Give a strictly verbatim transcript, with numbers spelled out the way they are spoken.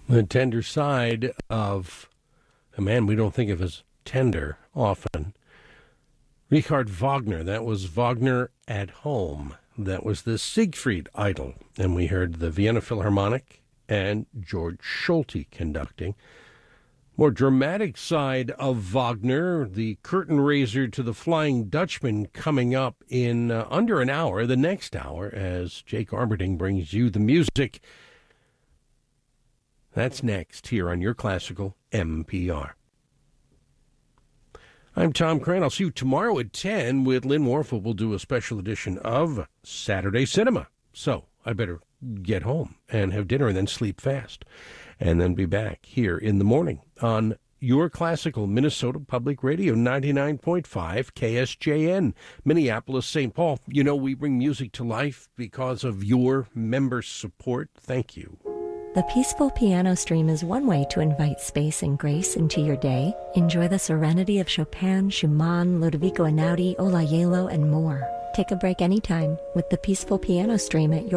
The tender side of a man we don't think of as tender often. Richard Wagner, that was Wagner at Home. That was the Siegfried Idyll. And we heard the Vienna Philharmonic and George Solti conducting. More dramatic side of Wagner, the curtain raiser to the Flying Dutchman, coming up in uh, under an hour, the next hour, as Jake Armitage brings you the music. That's next here on Your Classical M P R. I'm Tom Crane. I'll see you tomorrow at ten with Lynn Warfel. We'll do a special edition of Saturday Cinema. So I better get home and have dinner and then sleep fast and then be back here in the morning on Your Classical Minnesota Public Radio, ninety-nine point five K S J N, Minneapolis, Saint Paul. You know, we bring music to life because of your member support. Thank you. The Peaceful Piano Stream is one way to invite space and grace into your day. Enjoy the serenity of Chopin, Schumann, Ludovico Einaudi, Olayelo, and more. Take a break anytime with the Peaceful Piano Stream at your